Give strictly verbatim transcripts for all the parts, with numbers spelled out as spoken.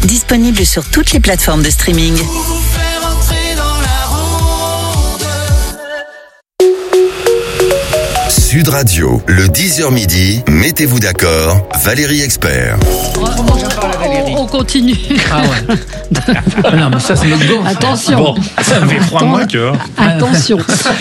Disponible sur toutes les plateformes de streaming. Sud Radio, le dix heures midi, mettez-vous d'accord, Valérie Expert. On, on continue. Ah ouais. Non, mais ça, c'est notre go. Attention. Bon, ça me fait trois mois que. Attention.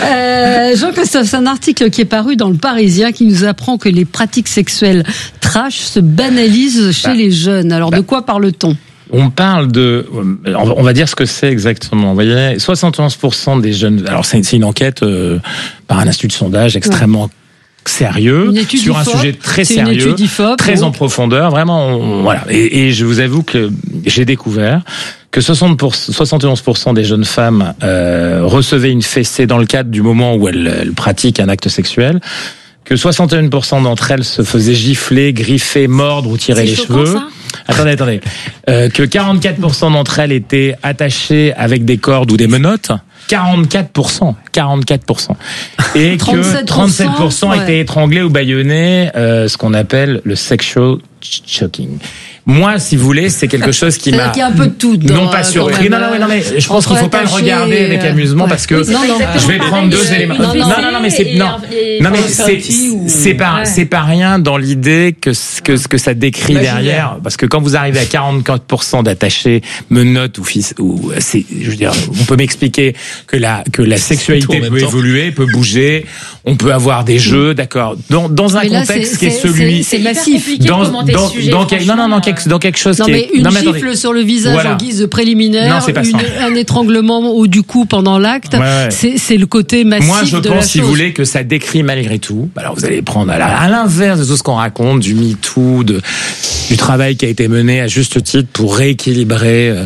Euh, Jean-Christophe, c'est un article qui est paru dans Le Parisien qui nous apprend que les pratiques sexuelles trash se banalisent chez bah, les jeunes. Alors, bah, de quoi parle-t-on ? On parle de, on va dire ce que c'est exactement. Vous voyez, soixante et onze pour cent des jeunes. Alors c'est une enquête euh, par un institut de sondage extrêmement ouais. sérieux sur un sujet très c'est sérieux, I F O P, très donc. en profondeur. Vraiment, on, voilà. Et, et je vous avoue que j'ai découvert que soixante pour cent, soixante et onze pour cent des jeunes femmes euh, recevaient une fessée dans le cadre du moment où elles, elles pratiquent un acte sexuel. Que soixante et un pour cent d'entre elles se faisaient gifler, griffer, mordre ou tirer c'est les choquant, cheveux. Ça Attendez, attendez. Euh, que quarante-quatre pour cent d'entre elles étaient attachées avec des cordes ou des menottes. quarante-quatre pour cent. quarante-quatre pour cent. Et que trente-sept pour cent ouais. étaient étranglées ou bâillonnées, euh, ce qu'on appelle le sexual choking. Moi, si vous voulez, c'est quelque chose qui m'a... Il y a un peu de tout dedans, non pas surpris. Non, non, non, mais je pense qu'il faut pas le regarder avec amusement ouais. parce que non, non, je vais prendre deux éléments. Non, non, non, non, mais c'est non, non, mais c'est c'est pas ouais. c'est pas rien dans l'idée que que ce que ça décrit Imaginaire. derrière, parce que quand vous arrivez à quarante-quatre pour cent d'attachés menottes ou fils ou c'est, je veux dire, on peut m'expliquer que la que la sexualité peut évoluer, peut bouger, on peut avoir des jeux, d'accord. Dans dans un contexte qui est celui, c'est massif. Dans dans dans non non non dans quelque chose non, qui mais est... une non, mais gifle attendez. sur le visage voilà. en guise de préliminaire, non, c'est pas une, un étranglement ou du coup pendant l'acte, ouais, ouais. C'est, c'est le côté massif de la chose. Moi, je pense, si vous voulez, que ça décrit malgré tout. Alors, vous allez prendre à, la, à l'inverse de tout ce qu'on raconte, du MeToo, de, du travail qui a été mené à juste titre pour rééquilibrer euh,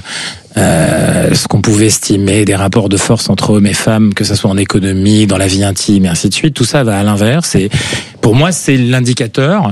euh, ce qu'on pouvait estimer des rapports de force entre hommes et femmes, que ça soit en économie, dans la vie intime, et ainsi de suite. Tout ça va à l'inverse. Et pour moi, c'est l'indicateur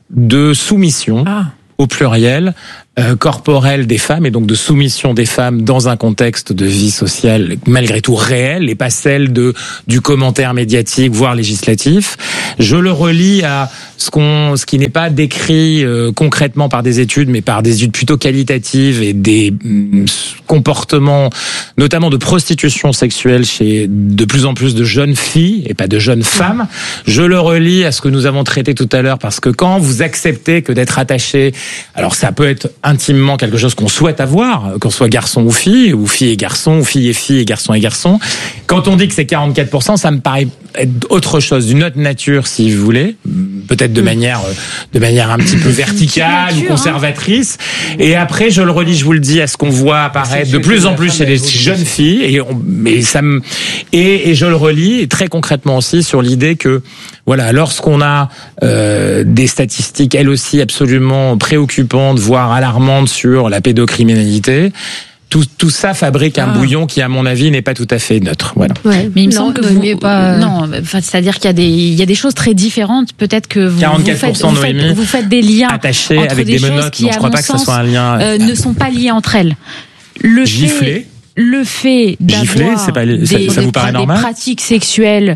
de soumission. Ah. Au pluriel, euh, corporel des femmes et donc de soumission des femmes dans un contexte de vie sociale malgré tout réel et pas celle de du commentaire médiatique voire législatif. Je le relie à ce qu'on ce qui n'est pas décrit euh, concrètement par des études mais par des études plutôt qualitatives et des mm, comportements notamment de prostitution sexuelle chez de plus en plus de jeunes filles et pas de jeunes femmes. Je le relie à ce que nous avons traité tout à l'heure parce que quand vous acceptez que d'être attaché, alors ça peut être intimement quelque chose qu'on souhaite avoir, qu'on soit garçon ou fille, ou fille et garçon, ou fille et fille, et garçon et garçon. Quand on dit que c'est quarante-quatre pour cent, ça me paraît être autre chose, d'une autre nature, si vous voulez, peut-être de mmh. manière, de manière un petit peu verticale nature, ou conservatrice. Hein. Et après, je le relis, je vous le dis, à ce qu'on voit apparaître de plus en plus chez les jeunes filles, et, on, mais ça me, et, et je le relis très concrètement aussi sur l'idée que, voilà, lorsqu'on a euh, des statistiques, elles aussi absolument préoccupantes, voire alarmantes sur la pédocriminalité, tout, tout ça fabrique un ah. bouillon qui, à mon avis, n'est pas tout à fait neutre. Voilà. Ouais, mais il me non, semble que vous, pas... non, enfin, c'est-à-dire qu'il y a des, il y a des choses très différentes. Peut-être que vous, quarante-quatre pour cent vous, faites, vous, faites, vous faites des liens attachés entre avec des, des menottes. qui, Donc, je crois pas que ce soit un lien. Euh, ne sont pas liées entre elles. Le Gifler. Fait, le fait d'avoir Gifler, c'est pas, des, ça, ça vous paraît des normal? pratiques sexuelles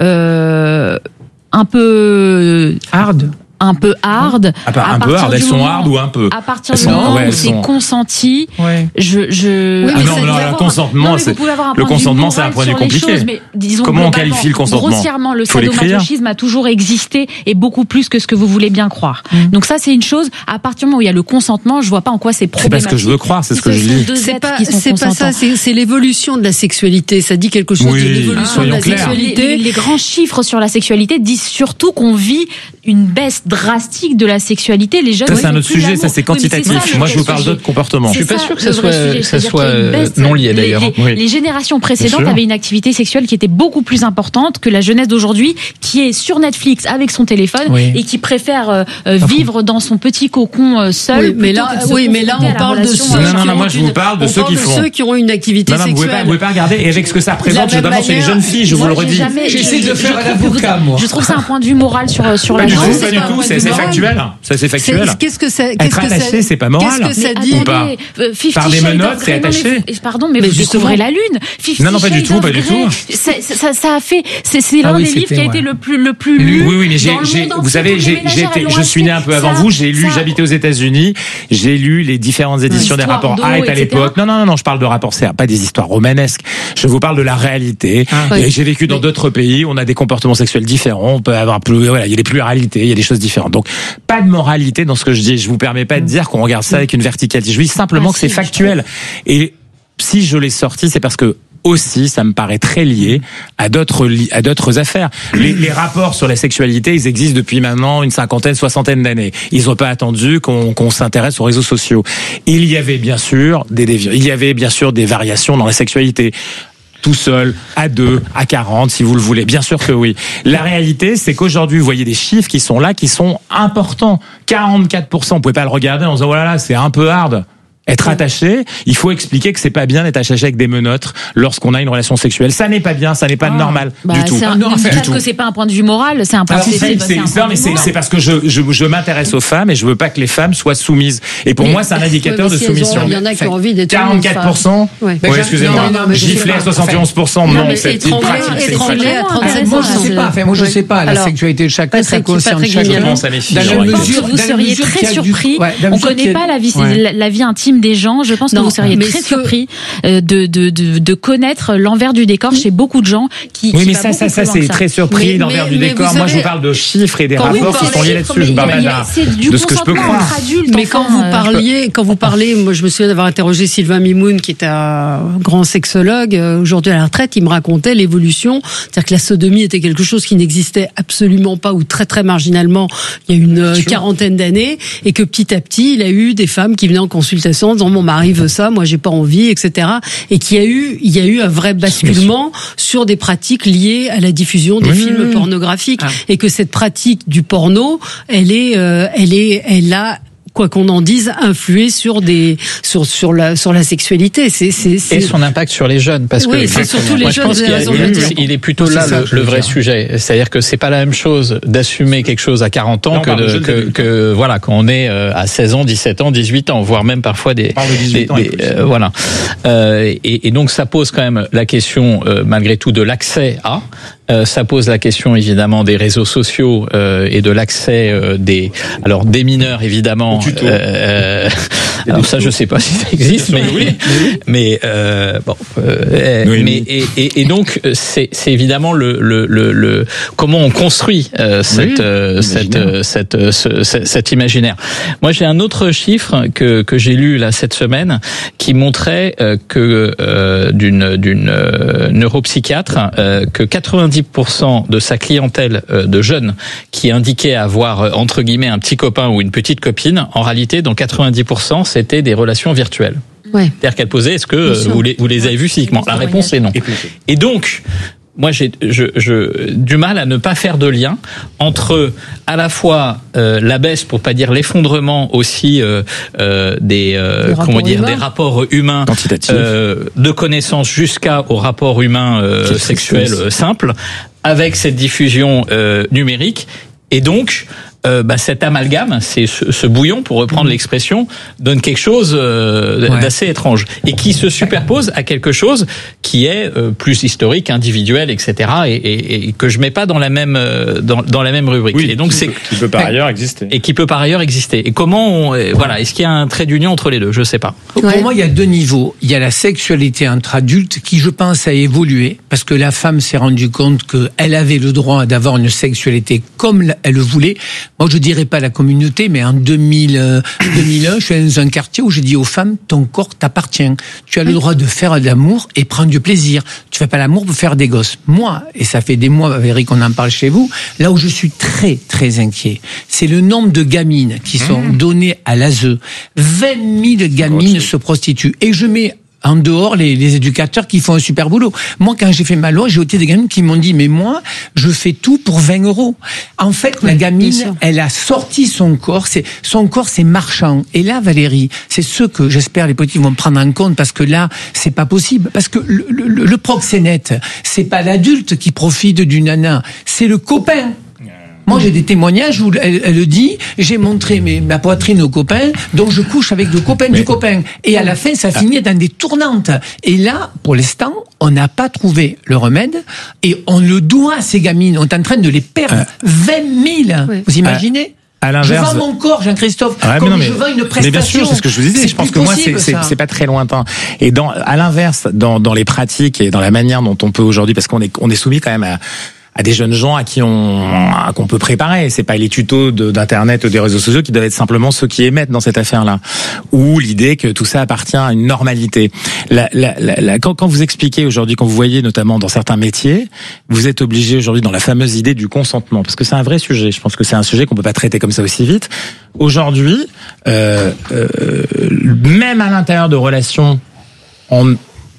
euh, un peu hard. un peu hard. À part, un peu hard, elles sont hard ou un peu. À partir elles du moment ouais, où c'est sont... consenti, ouais. je, je. Oui, ah non, non, le consentement, non, c'est le consentement, c'est un point de vue compliqué. Choses, mais disons comment on qualifie le consentement? Grossièrement, le sadomasochisme a toujours existé et beaucoup plus que ce que vous voulez bien croire. Mmh. Donc ça, c'est une chose. À partir du moment où il y a le consentement, je vois pas en quoi c'est problématique. C'est pas ce que je veux croire, c'est ce que je dis. C'est pas, c'est pas ça. C'est, c'est l'évolution de la sexualité. Ça dit quelque chose oui, de l'évolution ah, de la clair. sexualité. Les, les grands chiffres sur la sexualité disent surtout qu'on vit une baisse drastique de la sexualité. Les jeunes, ça c'est un autre sujet, ça c'est quantitatif. Oui, ça, moi je vous parle d'autres comportements. Je suis pas sûr que ça soit, sujet, ça soit non lié d'ailleurs. Les, les, oui. les générations précédentes avaient une activité sexuelle qui était beaucoup plus importante que la jeunesse d'aujourd'hui, qui est sur Netflix avec son téléphone oui. et qui préfère euh, vivre dans son petit cocon euh, seul. Oui, mais là, oui, mais là on parle de ceux. Non, non, non, moi je vous parle de ceux qui font. Ceux qui ont une activité sexuelle. Vous pouvez pas, vous pouvez pas regarder. Et avec ce que ça représente, notamment chez les jeunes filles, je vous le redis. J'essaie de faire l'avocat, moi. Je trouve ça un point de vue moral sur sur la. Non, pas du tout. tout, c'est, c'est factuel. Ça, c'est factuel. C'est, qu'est-ce que c'est, qu'est-ce Être que attaché, c'est, c'est pas moral. Qu'est-ce que ça dit ou pas Par des menottes, c'est attaché. Mais, pardon, mais, mais vous découvrez la lune. Non, non, pas du tout, pas du tout. Ça, ça a fait, c'est, c'est l'un ah oui, des livres qui a été le plus, le plus lu. Oui, oui, mais j'ai, j'ai, vous savez, j'ai, j'ai été, je suis né un peu avant vous. J'ai lu, j'habitais aux États-Unis. J'ai lu les différentes éditions des rapports Haidt à l'époque. Non, non, non, non, je parle de rapports, c'est pas des histoires romanesques. Je vous parle de la réalité. Et j'ai vécu dans d'autres pays. On a des comportements sexuels différents. On peut avoir plus, voilà, il y a des pluralités, il y a des choses différentes. Donc, pas de moralité dans ce que je dis. Je vous permets pas de dire qu'on regarde ça avec une verticalité. Je dis simplement ah, que c'est si, factuel. Et si je l'ai sorti, c'est parce que aussi, ça me paraît très lié à d'autres à d'autres affaires. Les, les rapports sur la sexualité, ils existent depuis maintenant une cinquantaine, soixantaine d'années. Ils n'ont pas attendu qu'on, qu'on s'intéresse aux réseaux sociaux. Il y avait bien sûr des dévi- il y avait bien sûr des variations dans la sexualité. Tout seul, à deux, à quarante, si vous le voulez. Bien sûr que oui. La réalité, c'est qu'aujourd'hui, vous voyez des chiffres qui sont là, qui sont importants. quarante-quatre pour cent, vous pouvez pas le regarder en disant, voilà, là, c'est un peu hard. Être attaché, il faut expliquer que c'est pas bien d'être attaché avec des menottes lorsqu'on a une relation sexuelle. Ça n'est pas bien, ça n'est pas ah, normal bah du tout. Un, non, du tout. Que c'est pas un point de vue moral, c'est un point de vue. C'est, c'est, c'est, non, mais c'est, c'est parce que je, je, je m'intéresse aux femmes et je veux pas que les femmes soient soumises. Et pour mais, moi, c'est un indicateur ouais, de si soumission. Il y en a qui ont envie d'être quarante-quatre pour cent. Ouais. Ouais, excusez-moi. Gifler à soixante et onze pour cent. Non, c'est une pratique. Étranglé à trente-sept pour cent. Moi, je sais pas. Enfin, moi, je sais pas. La sexualité de chacun, ça concerne chacun. Dans la mesure, vous seriez très surpris. On connaît pas la vie intime des gens. Je pense que vous seriez très que... surpris de, de, de, de connaître l'envers du décor chez beaucoup de gens qui. Oui, qui mais ça, ça, ça, c'est très surpris, mais, l'envers mais, du mais décor. Savez, moi, je vous parle de chiffres et des rapports qui sont liés là-dessus. Je vous parle de ce que je peux croire. Adulte, mais quand vous parliez, quand vous parlez, moi, je me souviens d'avoir interrogé Sylvain Mimoun, qui est un grand sexologue, aujourd'hui à la retraite, il me racontait l'évolution. C'est-à-dire que la sodomie était quelque chose qui n'existait absolument pas ou très, très marginalement il y a une quarantaine d'années et que petit à petit, il a eu des femmes qui venaient en consultation en disant, mon mari veut ça, moi j'ai pas envie, et cetera. Et qu'il y a eu, il y a eu un vrai basculement sur des pratiques liées à la diffusion des oui, films oui, oui. pornographiques, ah. et que cette pratique du porno, elle est, euh, elle est, elle a quoi qu'on en dise, influer sur des sur sur la sur la sexualité. C'est c'est, c'est... Et son impact sur les jeunes, parce oui, que c'est surtout les moi, jeunes. Je pense qu'il est, il est plutôt là ça, le, le vrai dire. sujet. C'est-à-dire que c'est pas la même chose d'assumer quelque chose à quarante ans non, que de, que, que voilà quand on est à seize ans, dix-sept ans, dix-huit ans, voire même parfois des, des, des euh, voilà. Euh, et, et donc ça pose quand même la question euh, malgré tout de l'accès à. Euh, ça pose la question évidemment des réseaux sociaux euh, et de l'accès euh, des alors des mineurs évidemment. Euh, alors ça je sais pas si ça existe, mais oui, mais euh, bon, euh, oui, mais et, et, et donc c'est c'est évidemment le le le, le comment on construit euh, cette oui, euh, cette euh, cette euh, ce, cet imaginaire. Moi j'ai un autre chiffre que que j'ai lu là cette semaine qui montrait euh, que euh, d'une d'une euh, neuropsychiatre euh, que quatre-vingt-dix pour cent de sa clientèle de jeunes qui indiquaient avoir entre guillemets un petit copain ou une petite copine, en réalité dans quatre-vingt-dix pour cent c'était des relations virtuelles. Ouais. C'est-à-dire qu'elle posait, est-ce que vous les, vous les avez vus physiquement ? La réponse est non. Et donc moi, j'ai je, je, du mal à ne pas faire de lien entre à la fois euh, la baisse, pour pas dire l'effondrement aussi euh, euh, des euh, comment dire humains. des rapports humains euh, de connaissances jusqu'à au rapport humain euh, sexuel euh, simple, avec cette diffusion euh, numérique, et donc. Euh, bah, cet amalgame, c'est ce, ce bouillon, pour reprendre mmh. l'expression, donne quelque chose euh, ouais. d'assez étrange et qui se superpose à quelque chose qui est euh, plus historique, individuel, et cetera. Et, et, et que je mets pas dans la même euh, dans, dans la même rubrique. Oui, et donc qui c'est peut, qui peut par ailleurs exister. Et qui peut par ailleurs exister. Et comment on, euh, voilà, est-ce qu'il y a un trait d'union entre les deux ? Je sais pas. Ouais. Pour moi, il y a deux niveaux. Il y a la sexualité entre adultes qui, je pense, a évolué parce que la femme s'est rendue compte que elle avait le droit d'avoir une sexualité comme elle le voulait. Moi, je dirais pas la communauté, mais en deux mille, euh, deux mille un, je suis dans un quartier où je dis aux femmes, ton corps t'appartient. Tu as le droit de faire de l'amour et prendre du plaisir. Tu fais pas l'amour pour faire des gosses. Moi, et ça fait des mois, Valérie, qu'on en parle chez vous, là où je suis très, très inquiet, c'est le nombre de gamines qui sont mmh. données à l'A S E. vingt mille gamines se prostituent. Et je mets en dehors les, les éducateurs qui font un super boulot. Moi, quand j'ai fait ma loi, j'ai ôté des gamines qui m'ont dit, mais moi, je fais tout pour vingt euros. En fait, oui, la gamine, elle a sorti son corps, c'est, son corps, c'est marchand. Et là, Valérie, c'est ce que j'espère les politiques vont prendre en compte, parce que là, c'est pas possible. Parce que le, le, le proxénète, c'est pas l'adulte qui profite du nana, c'est le copain. Moi, j'ai des témoignages où elle, elle dit, j'ai montré mes, ma poitrine aux copains, donc je couche avec le copain mais... du copain. Et à la fin, ça finit dans des tournantes. Et là, pour l'instant, on n'a pas trouvé le remède et on le doit à ces gamines. On est en train de les perdre. Euh... vingt mille. Oui. Vous imaginez? À je vends mon corps, Jean-Christophe, ah, comme non, mais, je vends une prestation. Mais bien sûr, c'est ce que je vous disais. Je pense que moi, c'est, c'est, c'est pas très lointain. Et dans, à l'inverse, dans, dans les pratiques et dans la manière dont on peut aujourd'hui, parce qu'on est, on est soumis quand même à, à des jeunes gens à qui on qu'on peut préparer. C'est pas les tutos de, d'internet ou des réseaux sociaux qui doivent être simplement ceux qui émettent dans cette affaire-là, ou l'idée que tout ça appartient à une normalité. La, la, la, la, quand, quand vous expliquez aujourd'hui, quand vous voyez notamment dans certains métiers, vous êtes obligé aujourd'hui dans la fameuse idée du consentement, parce que c'est un vrai sujet. Je pense que c'est un sujet qu'on peut pas traiter comme ça aussi vite. Aujourd'hui, euh, euh, même à l'intérieur de relations en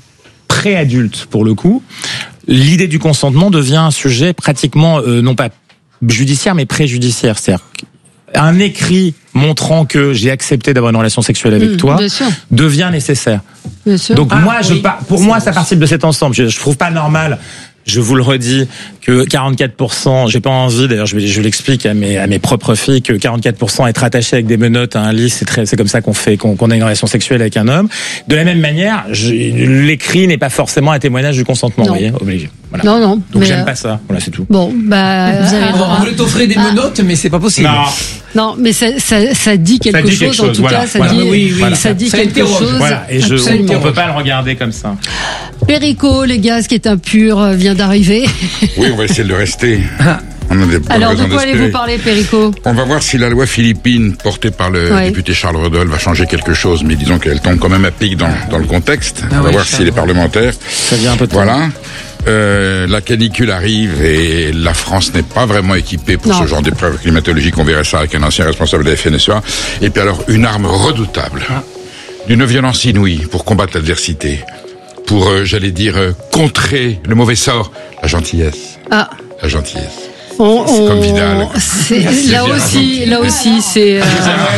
pré-adultes pour le coup, l'idée du consentement devient un sujet pratiquement, euh, non pas judiciaire, mais préjudiciaire. C'est-à-dire qu'un écrit montrant que j'ai accepté d'avoir une relation sexuelle avec mmh, toi devient nécessaire. Bien sûr. Donc ah, moi, oui. je, pour moi, ça participe de cet ensemble. Je, je trouve pas normal. Je vous le redis que quarante-quatre pour cent, j'ai pas envie, d'ailleurs je, je l'explique à mes, à mes propres filles, que quarante-quatre pour cent être attaché avec des menottes à un lit, c'est très, c'est comme ça qu'on fait, qu'on, qu'on a une relation sexuelle avec un homme. De la même manière, je, l'écrit n'est pas forcément un témoignage du consentement, vous voyez, obligé. Voilà. Non, non. Donc j'aime euh... pas ça. Voilà, c'est tout. Bon, bah, vous avez le droit. On voulait t'offrir des menottes, mais c'est pas possible. Non. Non, mais ça, ça, ça dit quelque, ça dit quelque chose, chose. En tout voilà. cas, ça voilà. dit, oui, oui, voilà. ça dit ça quelque chose. Voilà. Et je, on peut pas le regarder comme ça. Perico, les gars, ce qui est impur, vient d'arriver. Oui, on va essayer de le rester. On a des Alors, de quoi allez-vous parler, Perico? On va voir si la loi philippine, portée par le ouais. député Charles Redol, va changer quelque chose, mais disons qu'elle tombe quand même à pic dans, dans le contexte. Ah on va oui, voir si les parlementaires... Ça vient un peu de Voilà. Temps. Euh, la canicule arrive et la France n'est pas vraiment équipée pour non. ce genre d'épreuve climatologique. On verrait ça avec un ancien responsable de la F N S E A. Et puis alors, une arme redoutable, ah. d'une violence inouïe pour combattre l'adversité, pour, euh, j'allais dire, euh, contrer le mauvais sort, la gentillesse. Ah. La gentillesse. On, c'est comme Vidal. C'est, c'est là aussi, là aussi, c'est. Euh...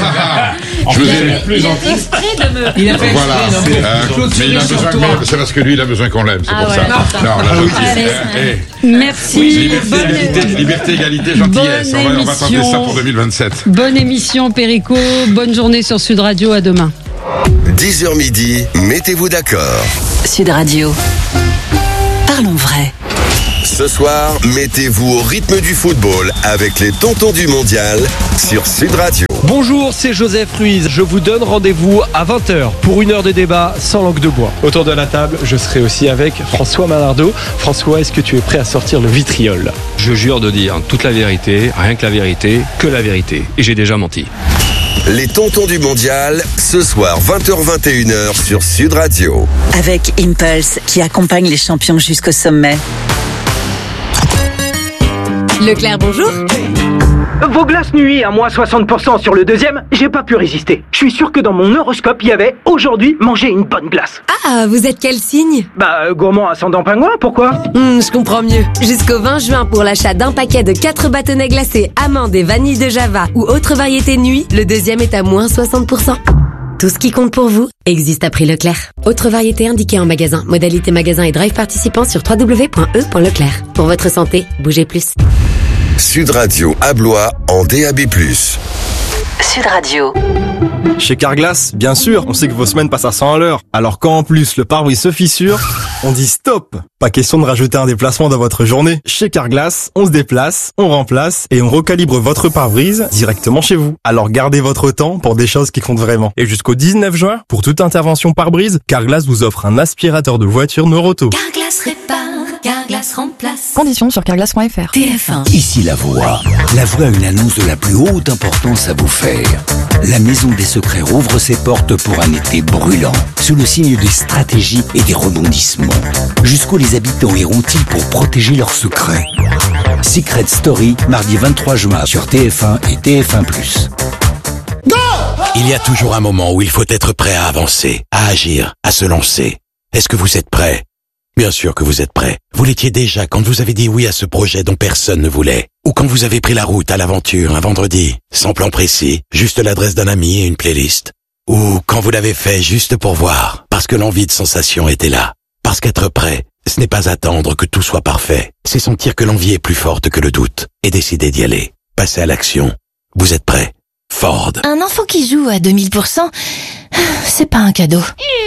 Je vous ai plus gentil. Il a fait voilà. exprès, euh, mais il a besoin que, c'est parce que lui, il a besoin qu'on l'aime, c'est ah pour ouais, ça. Non, non, la gentillesse. Eh, Merci. Oui, liberté, bonne... égalité, liberté, égalité, gentillesse. On va, on va tenter ça pour deux mille vingt-sept. Bonne émission, Perico. Bonne journée sur Sud Radio. À demain. dix heures midi, mettez-vous d'accord. Sud Radio. Parlons vrai. Ce soir, mettez-vous au rythme du football avec les tontons du mondial sur Sud Radio. Bonjour, c'est Joseph Ruiz. Je vous donne rendez-vous à vingt heures pour une heure de débat sans langue de bois. Autour de la table, je serai aussi avec François Malardeau. François, est-ce que tu es prêt à sortir le vitriol? Je jure de dire toute la vérité, rien que la vérité, que la vérité. Et j'ai déjà menti. Les tontons du mondial, ce soir vingt heures vingt et une heures sur Sud Radio. Avec Impulse qui accompagne les champions jusqu'au sommet. Leclerc, bonjour. Vos glaces nuit à moins soixante pour cent sur le deuxième, j'ai pas pu résister. Je suis sûr que dans mon horoscope, il y avait aujourd'hui manger une bonne glace. Ah, vous êtes quel signe? Bah, gourmand ascendant pingouin, pourquoi? Hmm, je comprends mieux. Jusqu'au vingt juin, pour l'achat d'un paquet de quatre bâtonnets glacés, amandes et vanille de Java ou autres variétés nuit, le deuxième est à moins soixante pour cent. Tout ce qui compte pour vous existe à prix Leclerc. Autre variété indiquée en magasin. Modalité magasin et drive participant sur w w w point e point leclerc. Pour votre santé, bougez plus. Sud Radio à Blois en D A B plus. Sud Radio. Chez Carglass, bien sûr, on sait que vos semaines passent à cent à l'heure. Alors quand en plus le pare-brise se fissure, on dit stop. Pas question de rajouter un déplacement dans votre journée. Chez Carglass, on se déplace, on remplace et on recalibre votre pare-brise directement chez vous. Alors gardez votre temps pour des choses qui comptent vraiment. Et jusqu'au dix-neuf juin, pour toute intervention pare-brise, Carglass vous offre un aspirateur de voiture Noroto. Carglass répare, Carglass remplace. Conditions sur carglass point f r. T F un. Ici La Voix. La Voix a une annonce de la plus haute importance à vous faire. La Maison des Secrets rouvre ses portes pour un été brûlant, sous le signe des stratégies et des rebondissements. Jusqu'où les habitants iront-ils pour protéger leurs secrets? Secret Story, mardi vingt-trois juin sur T F un et T F un plus. Il y a toujours un moment où il faut être prêt à avancer, à agir, à se lancer. Est-ce que vous êtes prêt? Bien sûr que vous êtes prêt. Vous l'étiez déjà quand vous avez dit oui à ce projet dont personne ne voulait. Ou quand vous avez pris la route à l'aventure un vendredi, sans plan précis, juste l'adresse d'un ami et une playlist. Ou quand vous l'avez fait juste pour voir, parce que l'envie de sensation était là. Parce qu'être prêt, ce n'est pas attendre que tout soit parfait. C'est sentir que l'envie est plus forte que le doute et décider d'y aller. passez à l'action. Vous êtes prêts? Ford. Un enfant qui joue à deux mille pour cent, c'est pas un cadeau.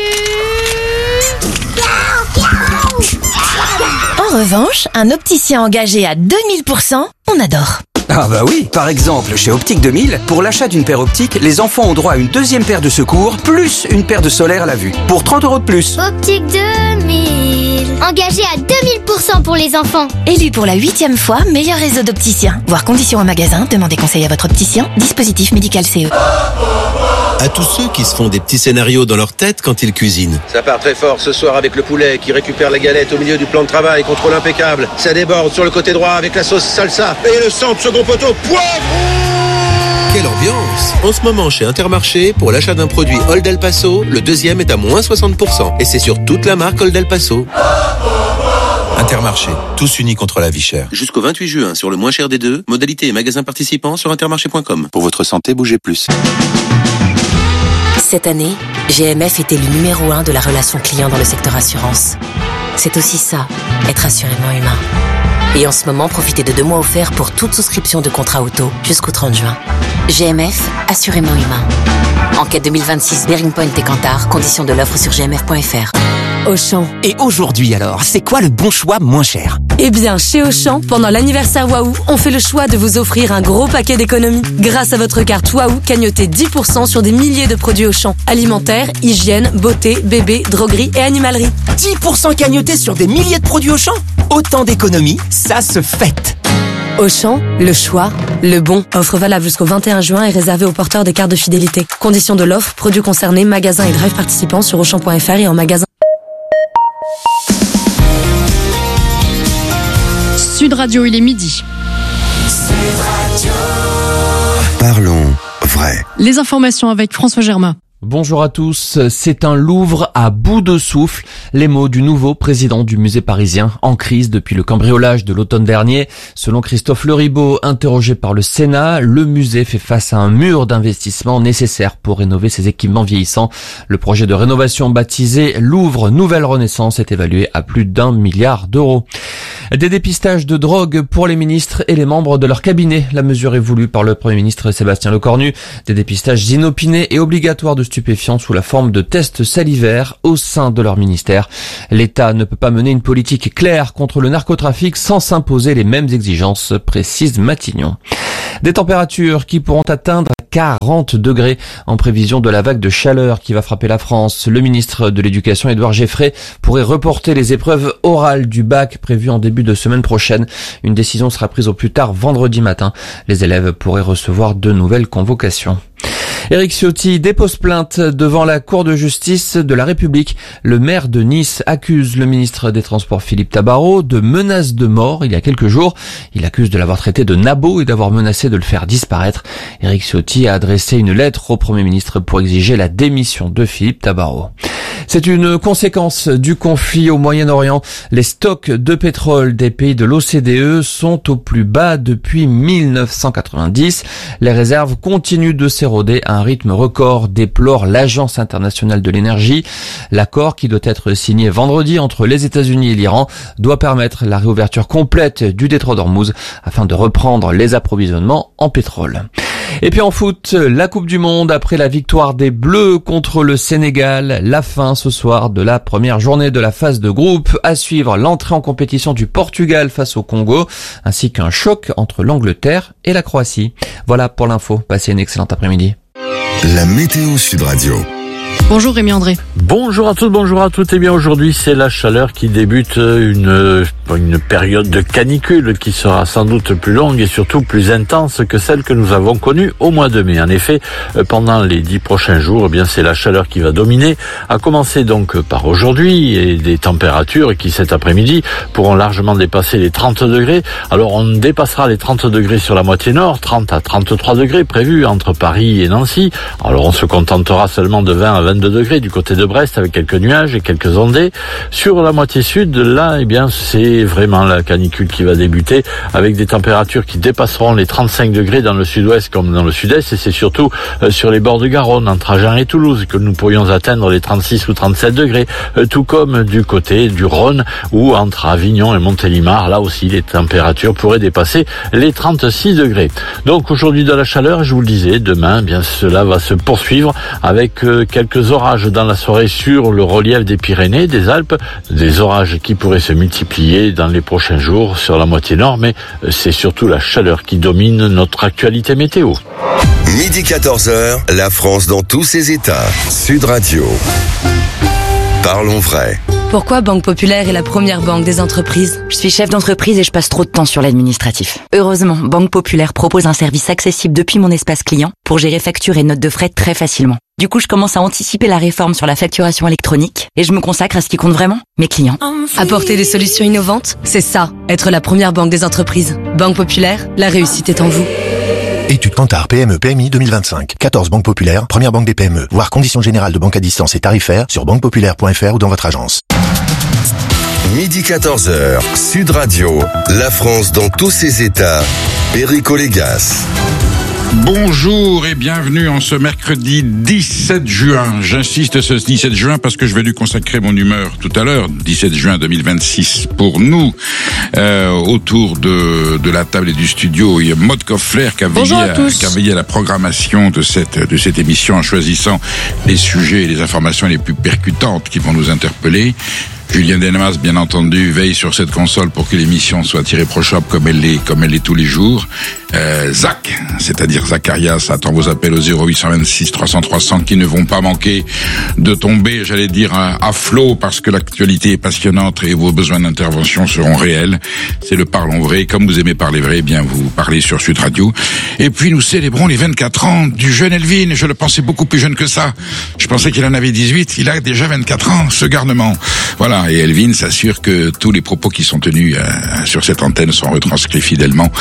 En revanche, un opticien engagé à deux mille pour cent, on adore. Ah bah oui, par exemple, chez Optique deux mille, pour l'achat d'une paire optique, les enfants ont droit à une deuxième paire de secours, plus une paire de solaire à la vue, pour trente euros de plus. Optique deux mille, engagé à deux mille pour cent pour les enfants. Élu pour la huitième fois meilleur réseau d'opticiens. Voir conditions en magasin, demandez conseil à votre opticien. Dispositif médical C E. À tous ceux qui se font des petits scénarios dans leur tête quand ils cuisinent. Ça part très fort ce soir avec le poulet qui récupère la galette au milieu du plan de travail, contrôle impeccable. Ça déborde sur le côté droit avec la sauce salsa et le centre second poteau, poivre. Quelle ambiance! En ce moment chez Intermarché, pour l'achat d'un produit Old El Paso, le deuxième est à moins soixante pour cent. Et c'est sur toute la marque Old El Paso. Intermarché, tous unis contre la vie chère. Jusqu'au vingt-huit juin sur le moins cher des deux, modalité et magasins participants sur intermarché point com. Pour votre santé, bougez plus. Cette année, G M F est élu numéro un de la relation client dans le secteur assurance. C'est aussi ça, être assurément humain. Et en ce moment, profitez de deux mois offerts pour toute souscription de contrat auto jusqu'au trente juin. G M F, assurément humain. Enquête deux mille vingt-six, Bearing Point et Kantar, conditions de l'offre sur g m f point f r. Auchan. Et aujourd'hui alors, c'est quoi le bon choix moins cher? Eh bien, chez Auchan, pendant l'anniversaire Waouh, on fait le choix de vous offrir un gros paquet d'économies. Grâce à votre carte Waouh, cagnotez dix pour cent sur des milliers de produits Auchan. Alimentaire, hygiène, beauté, bébé, droguerie et animalerie. dix pour cent cagnotés sur des milliers de produits Auchan? Autant d'économies, ça se fête. Auchan, le choix, le bon. Offre valable jusqu'au vingt et un juin et réservée aux porteurs des cartes de fidélité. Conditions de l'offre, produits concernés, magasins et drive participants sur auchan point f r et en magasin. Sud Radio, il est midi. Parlons vrai. Les informations avec François Germain. Bonjour à tous, c'est un Louvre à bout de souffle. Les mots du nouveau président du musée parisien, en crise depuis le cambriolage de l'automne dernier. Selon Christophe Leribaud, interrogé par le Sénat, le musée fait face à un mur d'investissement nécessaire pour rénover ses équipements vieillissants. Le projet de rénovation baptisé Louvre Nouvelle Renaissance est évalué à plus d'un milliard d'euros. Des dépistages de drogue pour les ministres et les membres de leur cabinet. La mesure est voulue par le Premier ministre Sébastien Lecornu. Des dépistages inopinés et obligatoires de stupéfiants sous la forme de tests salivaires au sein de leur ministère. L'État ne peut pas mener une politique claire contre le narcotrafic sans s'imposer les mêmes exigences, précise Matignon. Des températures qui pourront atteindre quarante degrés en prévision de la vague de chaleur qui va frapper la France. Le ministre de l'Éducation, Édouard Geffray, pourrait reporter les épreuves orales du bac prévues en début de semaine prochaine. Une décision sera prise au plus tard vendredi matin. Les élèves pourraient recevoir de nouvelles convocations. Éric Ciotti dépose plainte devant la Cour de justice de la République. Le maire de Nice accuse le ministre des Transports Philippe Tabarot de menaces de mort il y a quelques jours. Il accuse de l'avoir traité de nabo et d'avoir menacé de le faire disparaître. Éric Ciotti a adressé une lettre au Premier ministre pour exiger la démission de Philippe Tabarot. C'est une conséquence du conflit au Moyen-Orient. Les stocks de pétrole des pays de l'O C D E sont au plus bas depuis mille neuf cent quatre-vingt-dix. Les réserves continuent de s'éroder à un rythme record, déplore l'Agence internationale de l'énergie. L'accord, qui doit être signé vendredi entre les États-Unis et l'Iran, doit permettre la réouverture complète du détroit d'Ormuz afin de reprendre les approvisionnements en pétrole. Et puis en foot, la Coupe du Monde après la victoire des Bleus contre le Sénégal. La fin ce soir de la première journée de la phase de groupe. À suivre l'entrée en compétition du Portugal face au Congo, ainsi qu'un choc entre l'Angleterre et la Croatie. Voilà pour l'info. Passez une excellente après-midi. La météo Sud Radio. Bonjour Rémi André. Bonjour à toutes, bonjour à toutes. Eh bien aujourd'hui c'est la chaleur qui débute une, une période de canicule qui sera sans doute plus longue et surtout plus intense que celle que nous avons connue au mois de mai. En effet, pendant les dix prochains jours, eh bien c'est la chaleur qui va dominer, à commencer donc par aujourd'hui, et des températures qui cet après-midi pourront largement dépasser les trente degrés. Alors on dépassera les trente degrés sur la moitié nord, trente à trente-trois degrés prévus entre Paris et Nancy. Alors on se contentera seulement de vingt à vingt-deux degrés du côté de Brest avec quelques nuages et quelques ondées. Sur la moitié sud, là, eh bien, c'est vraiment la canicule qui va débuter avec des températures qui dépasseront les trente-cinq degrés dans le sud-ouest comme dans le sud-est, et c'est surtout euh, sur les bords de Garonne, entre Agen et Toulouse, que nous pourrions atteindre les trente-six ou trente-sept degrés, euh, tout comme du côté du Rhône ou entre Avignon et Montélimar. Là aussi, les températures pourraient dépasser les trente-six degrés. Donc aujourd'hui de la chaleur, je vous le disais, demain, eh bien cela va se poursuivre avec euh, quelques orages dans la soirée sur le relief des Pyrénées, des Alpes, des orages qui pourraient se multiplier dans les prochains jours sur la moitié nord, mais euh, c'est surtout la chaleur qui domine notre actualité météo. Midi quatorze heures, la France dans tous ses états. Sud Radio. Parlons vrai. Pourquoi Banque Populaire est la première banque des entreprises? Je suis chef d'entreprise et je passe trop de temps sur l'administratif. Heureusement, Banque Populaire propose un service accessible depuis mon espace client pour gérer factures et notes de frais très facilement. Du coup, je commence à anticiper la réforme sur la facturation électronique et je me consacre à ce qui compte vraiment, mes clients. Apporter des solutions innovantes, c'est ça, être la première banque des entreprises. Banque Populaire, la réussite est en vous. Étude Kantar P M E P M I deux mille vingt-cinq. quatorze banques populaires, première banque des P M E. Voir conditions générales de banque à distance et tarifaires sur banque populaire point f r ou dans votre agence. Midi quatorze heures, Sud Radio, la France dans tous ses états. Perico Légas. Bonjour et bienvenue en ce mercredi dix-sept juin. J'insiste ce dix-sept juin parce que je vais lui consacrer mon humeur tout à l'heure, dix-sept juin deux mille vingt-six. Pour nous, euh, autour de, de la table et du studio, il y a Maude Koffler qui a veillé à, qui a veillé à la programmation de cette, de cette émission en choisissant les sujets et les informations les plus percutantes qui vont nous interpeller. Julien Delmas, bien entendu, veille sur cette console pour que l'émission soit irréprochable comme elle l'est, comme elle l'est tous les jours. Euh, Zach, c'est-à-dire Zacharias, attend vos appels au zéro huit cent vingt-six trois cents trois cents qui ne vont pas manquer de tomber, j'allais dire, à, à flot parce que l'actualité est passionnante et vos besoins d'intervention seront réels. C'est le Parlons Vrai. Comme vous aimez parler vrai, eh bien vous parlez sur Sud Radio. Et puis nous célébrons les vingt-quatre ans du jeune Elvin. Je le pensais beaucoup plus jeune que ça. Je pensais qu'il en avait dix-huit. Il a déjà vingt-quatre ans, ce garnement. Voilà. Et Elvin s'assure que tous les propos qui sont tenus euh, sur cette antenne sont retranscrits fidèlement,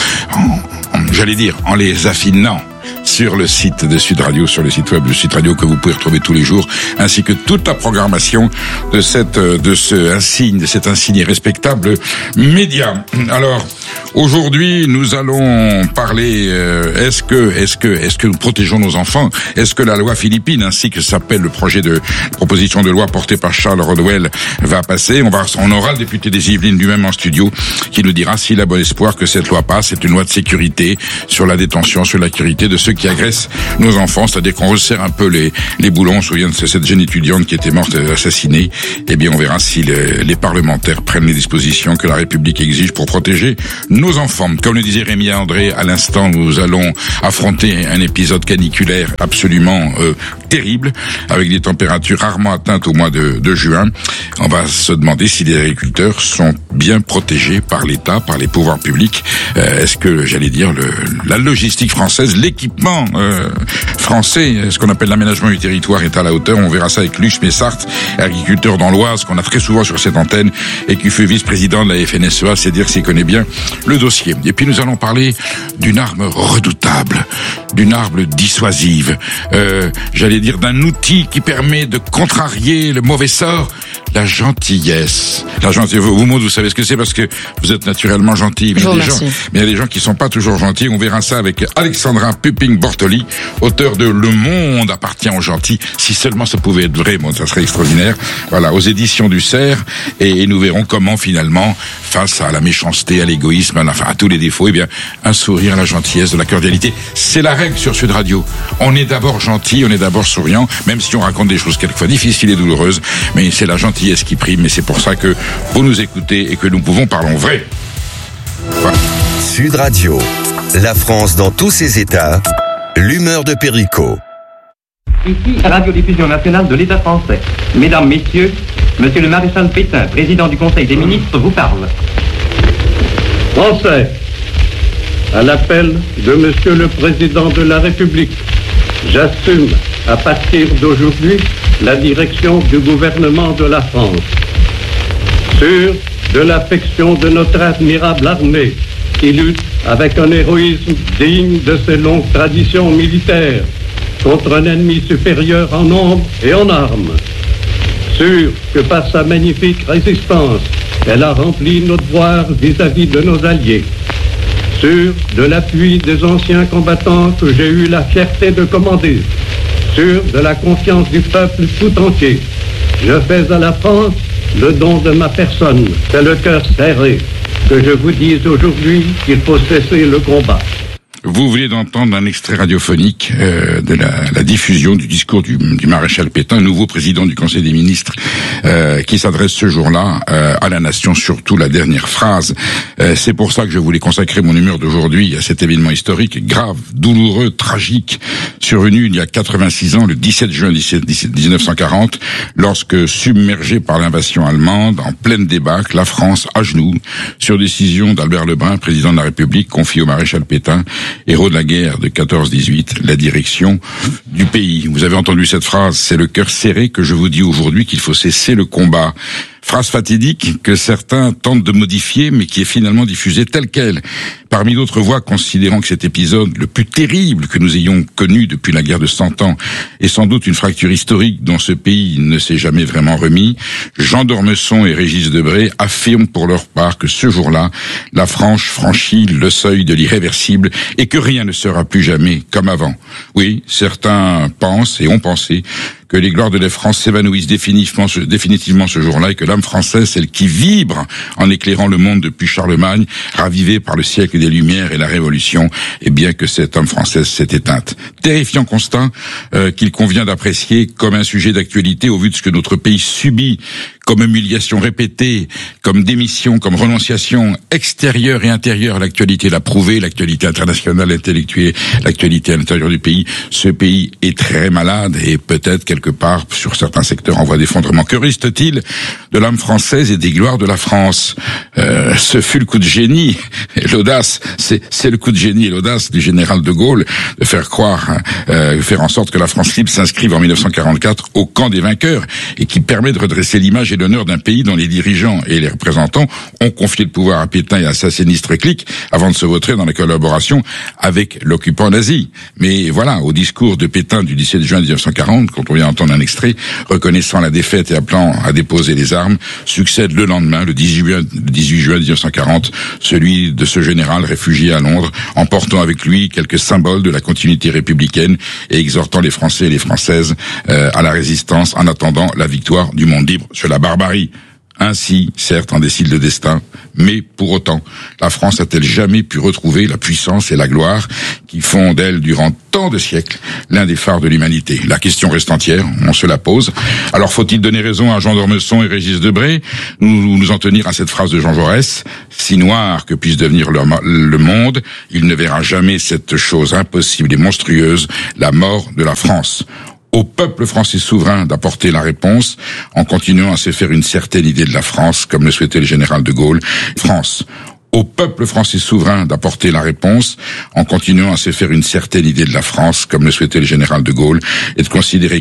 en, en, j'allais dire, en les affinant sur le site de Sud Radio, sur le site web de Sud Radio que vous pouvez retrouver tous les jours, ainsi que toute la programmation de cette, de ce insigne, de cet insigne et respectable média. Alors, aujourd'hui, nous allons parler, euh, est-ce que, est-ce que, est-ce que nous protégeons nos enfants? Est-ce que la loi Philippine, ainsi que s'appelle le projet de proposition de loi porté par Charles Rodwell, va passer? On va, on aura le député des Yvelines lui-même en studio qui nous dira s'il a bon espoir que cette loi passe. C'est une loi de sécurité sur la détention, sur la sécurité de ceux qui agressent nos enfants, c'est-à-dire qu'on resserre un peu les, les boulons. On se souvient de cette jeune étudiante qui était morte assassinée. Eh bien, on verra si les, les parlementaires prennent les dispositions que la République exige pour protéger nos enfants. Comme le disait Rémi André à l'instant, nous allons affronter un épisode caniculaire absolument euh, terrible, avec des températures rarement atteintes au mois de, de juin. On va se demander si les agriculteurs sont bien protégés par l'État, par les pouvoirs publics. Euh, est-ce que, j'allais dire, le, la logistique française, l'équipement euh, français, ce qu'on appelle l'aménagement du territoire, est à la hauteur? On verra ça avec Luc Messart, agriculteur dans l'Oise, qu'on a très souvent sur cette antenne, et qui fut vice-président de la F N S E A, c'est dire s'il connaît bien le dossier. Et puis nous allons parler d'une arme redoutable, d'une arme dissuasive, euh, j'allais dire d'un outil qui permet de contrarier le mauvais sort, la gentillesse. La gentillesse, vous, vous, vous savez ce que c'est parce que vous êtes naturellement gentil. Mais il y a des gens, mais il y a des gens qui sont pas toujours gentils. On verra ça avec Alexandra Puping-Bortoli, auteur de Le Monde appartient aux gentils. Si seulement ça pouvait être vrai, bon, ça serait extraordinaire. Voilà, aux éditions du Cerf. Et, et nous verrons comment finalement, face à la méchanceté, à l'égoïsme, à, enfin, à tous les défauts, eh bien, un sourire, la gentillesse, de la cordialité. C'est la règle sur Sud Radio. On est d'abord gentil, on est d'abord souriant, même si on raconte des choses quelquefois difficiles et douloureuses. Mais c'est la gentillesse qui prime, et c'est pour ça que vous nous écoutez et que nous pouvons parler vrai. Voilà. Sud Radio, la France dans tous ses états, l'humeur de Perico. Ici, Radiodiffusion nationale de l'État français. Mesdames, Messieurs, Monsieur le maréchal Pétain, président du Conseil des ministres, vous parle. Français, à l'appel de Monsieur le Président de la République, j'assume à partir d'aujourd'hui la direction du gouvernement de la France. Sûr de l'affection de notre admirable armée qui lutte avec un héroïsme digne de ses longues traditions militaires contre un ennemi supérieur en nombre et en armes. Sûr que par sa magnifique résistance, elle a rempli nos devoirs vis-à-vis de nos alliés. Sûr de l'appui des anciens combattants que j'ai eu la fierté de commander. Sûr de la confiance du peuple tout entier. Je fais à la France le don de ma personne. C'est le cœur serré que je vous dise aujourd'hui qu'il faut cesser le combat. Vous venez d'entendre un extrait radiophonique euh, de la, la diffusion du discours du, du maréchal Pétain, nouveau président du Conseil des ministres, euh, qui s'adresse ce jour-là euh, à la nation, surtout la dernière phrase. Euh, c'est pour ça que je voulais consacrer mon humeur d'aujourd'hui à cet événement historique, grave, douloureux, tragique, survenu il y a quatre-vingt-six ans, le dix-sept juin dix-neuf cent quarante, lorsque, submergée par l'invasion allemande, en pleine débâcle, la France, à genoux, sur décision d'Albert Lebrun, président de la République, confie au maréchal Pétain, héros de la guerre de quatorze dix-huit, la direction du pays. Vous avez entendu cette phrase, c'est le cœur serré que je vous dis aujourd'hui qu'il faut cesser le combat. Phrase fatidique que certains tentent de modifier, mais qui est finalement diffusée telle quelle. Parmi d'autres voix considérant que cet épisode, le plus terrible que nous ayons connu depuis la guerre de Cent Ans, est sans doute une fracture historique dont ce pays ne s'est jamais vraiment remis, Jean d'Ormesson et Régis Debray affirment pour leur part que ce jour-là, la France franchit le seuil de l'irréversible et que rien ne sera plus jamais comme avant. Oui, certains pensent et ont pensé que les gloires de la France s'évanouissent définitivement ce, définitivement ce jour-là et que l'âme française, celle qui vibre en éclairant le monde depuis Charlemagne, ravivée par le siècle des Lumières et la Révolution, et bien que cette âme française s'est éteinte. Terrifiant constat euh, qu'il convient d'apprécier comme un sujet d'actualité au vu de ce que notre pays subit comme humiliation répétée, comme démission, comme renonciation extérieure et intérieure à l'actualité l'a prouvé, l'actualité internationale, intellectuelle, l'actualité à l'intérieur du pays. Ce pays est très malade et peut-être quelque part, sur certains secteurs, en voie d'effondrement. Que reste-t-il de l'âme française et des gloires de la France? euh, Ce fut le coup de génie et l'audace, c'est, c'est le coup de génie et l'audace du général de Gaulle de faire croire, euh, faire en sorte que la France libre s'inscrive en dix-neuf cent quarante-quatre au camp des vainqueurs et qui permet de redresser l'image et l'honneur d'un pays dont les dirigeants et les représentants ont confié le pouvoir à Pétain et à sa sinistre clique avant de se vautrer dans la collaboration avec l'occupant nazi. Mais voilà, au discours de Pétain du dix-sept juin dix-neuf cent quarante, quand on vient d'entendre un extrait, reconnaissant la défaite et appelant à déposer les armes, succède le lendemain, le dix-huit juin dix-neuf cent quarante, celui de ce général réfugié à Londres, emportant avec lui quelques symboles de la continuité républicaine et exhortant les Français et les Françaises euh, à la résistance en attendant la victoire du monde libre sur la barbarie. Ainsi, certes, en décide le destin, mais pour autant, la France a-t-elle jamais pu retrouver la puissance et la gloire qui font d'elle, durant tant de siècles, l'un des phares de l'humanité? La question reste entière, on se la pose. Alors faut-il donner raison à Jean d'Ormesson et Régis Debray, nous nous en tenir à cette phrase de Jean Jaurès: si noir que puisse devenir le, le monde, il ne verra jamais cette chose impossible et monstrueuse, la mort de la France. Au peuple français souverain d'apporter la réponse en continuant à se faire une certaine idée de la France, comme le souhaitait le général de Gaulle. France. Au peuple français souverain d'apporter la réponse en continuant à se faire une certaine idée de la France, comme le souhaitait le général de Gaulle, et de considérer